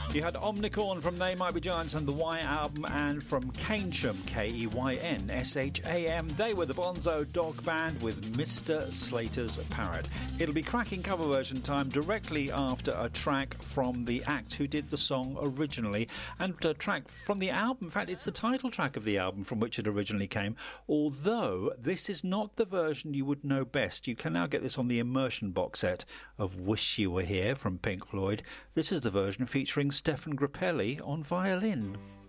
You had Omnicorn from They Might Be Giants and the Y album, and from Keynsham, Keynsham, they were the Bonzo Dog Band with Mr. Slater's Parrot. It'll be cracking cover version time directly after a track from the act who did the song originally, and a track from the album. In fact, it's the title track of the album from which it originally came, although this is not the version you would know best. You can now get this on the Immersion box set of Wish You Were Here from Pink Floyd. This is the version featuring Stefan Grappelli on violin.